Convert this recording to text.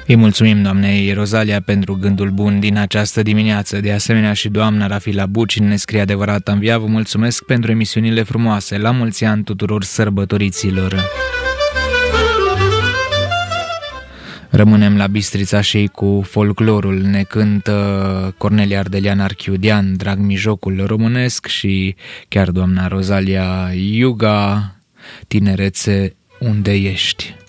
Îi mulțumim doamnei Rozalia pentru gândul bun din această dimineață. De asemenea și doamna Rafila Bucin ne scrie adevărat în via. Vă mulțumesc pentru emisiunile frumoase. La mulți ani tuturor sărbătoriților. Rămânem la Bistrița și cu folclorul. Ne cântă Cornelia Ardelean Archiudean, Drag mijocul românesc, și chiar doamna Rozalia Iuga, Tinerețe, unde ești?